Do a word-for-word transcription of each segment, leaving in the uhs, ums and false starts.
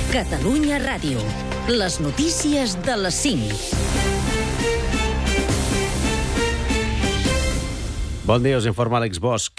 Catalunya Ràdio. Les notícies de les cinc. Bon dia, us informa Àlex Bosch.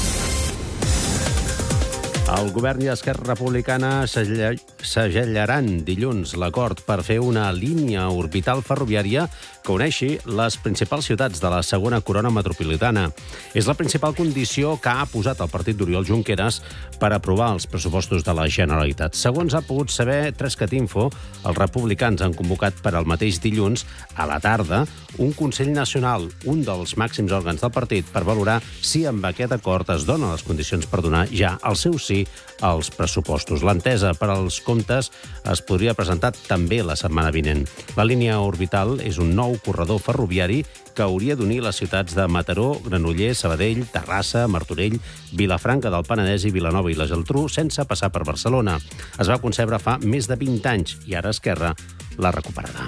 El govern i Esquerra Republicana segellaran dilluns l'acord per fer una línia orbital ferroviària que uneixi les principals ciutats de la segona corona metropolitana. És la principal condició que ha posat el partit d'Oriol Junqueras per aprovar els pressupostos de la Generalitat. Segons ha pogut saber Trescatinfo, els republicans han convocat per al mateix dilluns, a la tarda, un Consell Nacional, un dels màxims òrgans del partit, per valorar si amb aquest acord es donen les condicions per donar ja el seu sí als pressupostos. L'entesa per als comptes es podria presentar també la setmana vinent. La línia orbital és un nou corredor ferroviari que hauria d'unir les ciutats de Mataró, Granollers, Sabadell, Terrassa, Martorell, Vilafranca del Penedès i Vilanova i la Geltrú, sense passar per Barcelona. Es va concebre fa més de vint anys i ara Esquerra la recuperarà.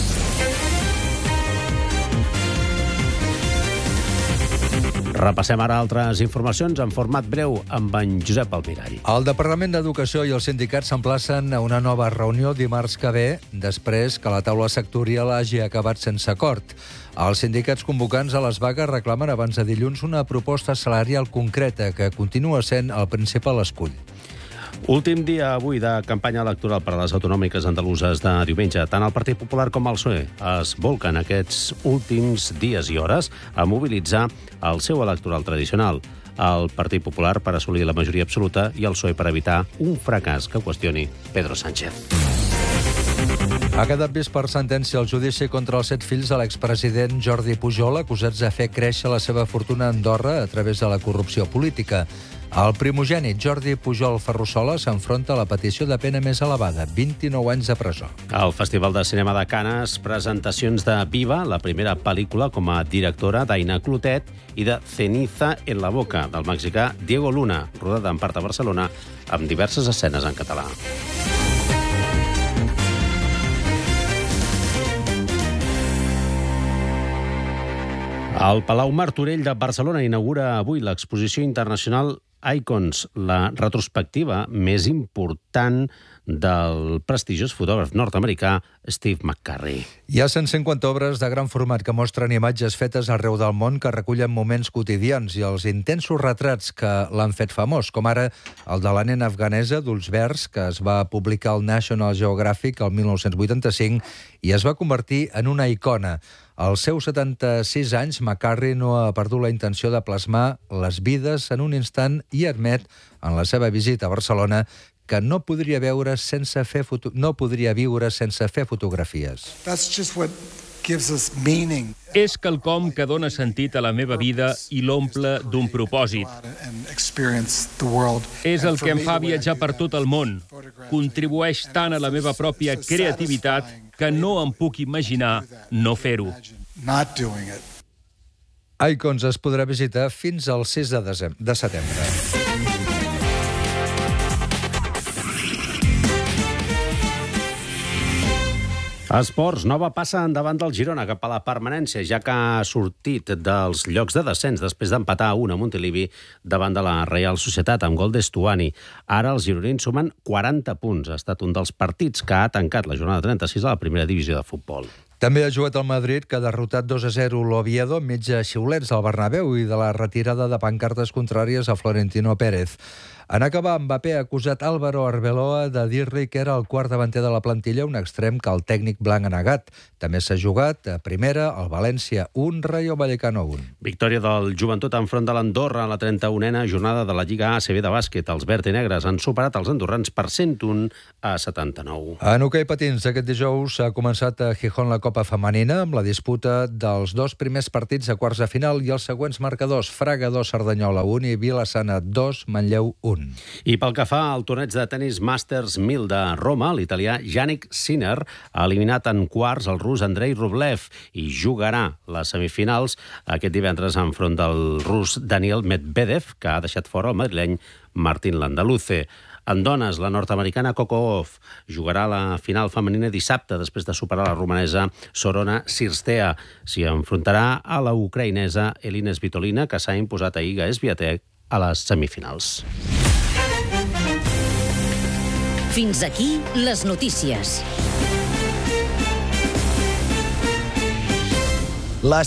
Repassem ara altres informacions en format breu amb en Josep Almirall. El Departament d'Educació i els sindicats s'emplacen a una nova reunió dimarts que ve, després que la taula sectorial hagi acabat sense acord. Els sindicats convocants a les vagues reclamen abans de dilluns una proposta salarial concreta que continua sent el principal escull. Últim dia avui de campanya electoral per a les autonòmiques andaluses de diumenge. Tant el Partit Popular com el P S O E es volquen aquests últims dies i hores a mobilitzar el seu electoral tradicional. El Partit Popular per assolir la majoria absoluta i el P S O E per evitar un fracàs que qüestioni Pedro Sánchez. Ha quedat vist per sentència el judici contra els set fills de l'expresident Jordi Pujol, acusats de fer créixer la seva fortuna a Andorra a través de la corrupció política. El primogènit Jordi Pujol Ferrusola s'enfronta a la petició de pena més elevada, vint-i-nou anys de presó. Al Festival de Cinema de Canes, presentacions de Viva, la primera pel·lícula com a directora d'Aina Clotet, i de Ceniza en la boca, del mexicà Diego Luna, rodada en part a Barcelona, amb diverses escenes en català. El Palau Martorell de Barcelona inaugura avui l'exposició internacional Icons, la retrospectiva més important del prestigiós fotògraf nord-americà Steve McCurry. Hi ha cent cinquanta obres de gran format que mostren imatges fetes arreu del món que recullen moments quotidians i els intensos retrats que l'han fet famós, com ara el de la nena afganesa d'ulls verds, que es va publicar al National Geographic el mil nou-cents vuitanta-cinc i es va convertir en una icona. Als seus setanta-sis anys, McCurry no ha perdut la intenció de plasmar les vides en un instant i admet, en la seva visita a Barcelona, que no podria veure sense fer foto... no podria viure sense fer fotografies. That's just what gives us meaning. És quelcom que dona sentit a la meva vida i l'omple d'un propòsit. És el que em fa viatjar per tot el món. Contribueix tant a la meva pròpia creativitat que no em puc imaginar no fer-ho. Icons es podrà visitar fins al sis de setembre. Esports, nova passa endavant del Girona cap a la permanència, ja que ha sortit dels llocs de descens després d'empatar a un a Montilivi davant de la Reial Societat amb gol d'Estuani. Ara els gironins sumen quaranta punts. Ha estat un dels partits que ha tancat la jornada trenta-sis a la primera divisió de futbol. També ha jugat el Madrid, que ha derrotat dos a zero l'Oviedo enmig de xiulets al Bernabéu i de la retirada de pancartes contràries a Florentino Pérez. En acabar, Mbappé ha acusat Álvaro Arbeloa de dir-li que era el quart davanter de la plantilla, un extrem que el tècnic blanc ha negat. També s'ha jugat a primera el València un, Rayo Vallecano un. Victòria del Joventut enfront de l'Andorra a la trenta-unena jornada de la Lliga A C B de bàsquet. Els verd i negres han superat els andorrans per cent un a setanta-nou. En hoquei patins, aquest dijous s'ha començat a Gijón la Copa Femenina amb la disputa dels dos primers partits a quarts de final i els següents marcadors: Fraga dos, Cerdanyola un i Vila-sana dos, Manlleu un. I pel que fa al torneig de tenis Masters mil de Roma, l'italià Jannik Sinner ha eliminat en quarts el rus Andrei Rublev i jugarà les semifinals aquest divendres enfront del rus Daniel Medvedev, que ha deixat fora el madrileny Martín Landaluce. En dones, la nord-americana Coco Gauff jugarà la final femenina dissabte després de superar la romanesa Sorona Cirstea. S'hi enfrontarà a la ucraïnesa Elina Svitolina, que s'ha imposat a Iga Swiatek a les semifinals. Fins aquí les notícies.